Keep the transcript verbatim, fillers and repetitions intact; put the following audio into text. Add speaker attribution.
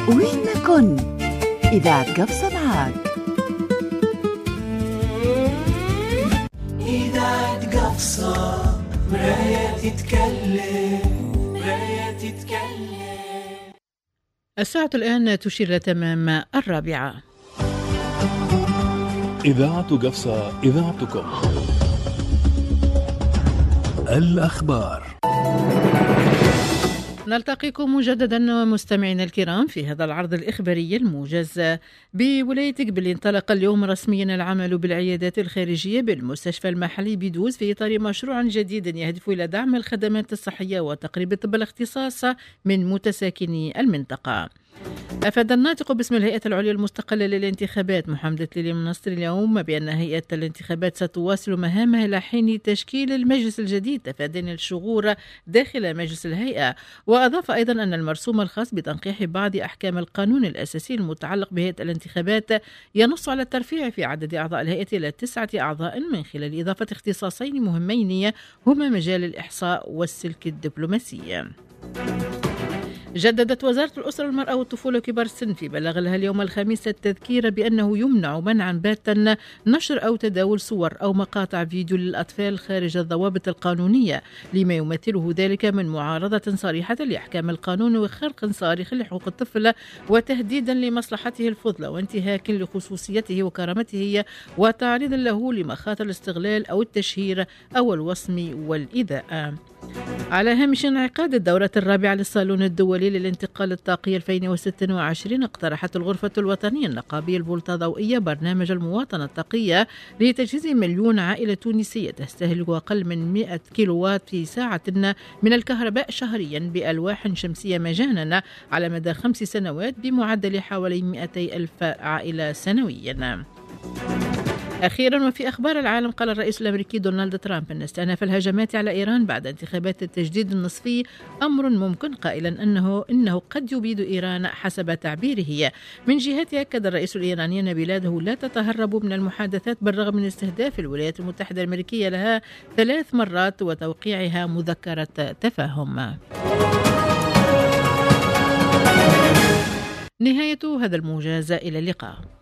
Speaker 1: وين ما كن إذاعة قفصة معاك.
Speaker 2: إذاعة قفصة مراية تتكلم مراية تتكلم.
Speaker 3: الساعة الآن تشير لتمام الرابعة.
Speaker 4: إذاعة قفصة إذاعتكم. الأخبار.
Speaker 3: نلتقيكم مجددا مستمعينا الكرام في هذا العرض الإخباري الموجز. بولاية إقبال انطلق اليوم رسميا العمل بالعيادات الخارجية بالمستشفى المحلي بدوز في إطار مشروع جديد يهدف إلى دعم الخدمات الصحية وتقريب طب الاختصاص من متساكني المنطقة. أفاد الناطق باسم الهيئة العليا المستقلة للانتخابات محمد التليلي المنصري اليوم بأن هيئة الانتخابات ستواصل مهامها إلى حين تشكيل المجلس الجديد تفاديا الشغور داخل مجلس الهيئة. وأضاف أيضا أن المرسوم الخاص بتنقيح بعض أحكام القانون الأساسي المتعلق بهيئة الانتخابات ينص على الترفيع في عدد أعضاء الهيئة إلى تسعة أعضاء من خلال إضافة اختصاصين مهمين هما مجال الإحصاء والسلك الدبلوماسي. جددت وزارة الأسرة والمرأة والطفولة وكبار السن في بلاغ لها اليوم الخميس التذكير بأنه يمنع منعا باتا نشر أو تداول صور أو مقاطع فيديو للأطفال خارج الضوابط القانونية لما يمثله ذلك من معارضة صريحة لأحكام القانون وخرق صارخ لحقوق الطفل وتهديدا لمصلحته الفضلى وانتهاك لخصوصيته وكرامته وتعريض له لمخاطر الاستغلال أو التشهير أو الوصم والإيذاء. على هامش انعقاد الدورة الرابعة للصالون الدولي للانتقال الطاقي ألفين وستة وعشرين اقترحت الغرفة الوطنية النقابية الفولتا ضوئية برنامج المواطنة الطاقية لتجهيز مليون عائلة تونسية تستهلك أقل من مئة كيلووات في ساعة من الكهرباء شهريا بألواح شمسية مجانا على مدى خمس سنوات بمعدل حوالي مئتي ألف عائلة سنويا. أخيرا وفي أخبار العالم، قال الرئيس الأمريكي دونالد ترامب أن استئناف الهجمات على إيران بعد انتخابات التجديد النصفي أمر ممكن، قائلا أنه إنه قد يبيد إيران حسب تعبيره. من جهته أكد الرئيس الإيراني أن بلاده لا تتهرب من المحادثات بالرغم من استهداف الولايات المتحدة الأمريكية لها ثلاث مرات وتوقيعها مذكرة تفاهم. نهاية هذا الموجز، إلى اللقاء.